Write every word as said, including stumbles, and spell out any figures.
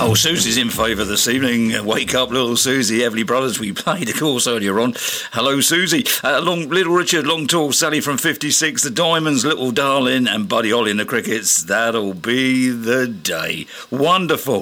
Well, Susie's in favour this evening. Wake up, little Susie. Everly Brothers, we played, of course, earlier on. Hello, Susie. Uh, long, Little Richard, Long Tall Sally from fifty-six, the Diamonds, Little Darling, and Buddy Holly in the Crickets. That'll be the day. Wonderful.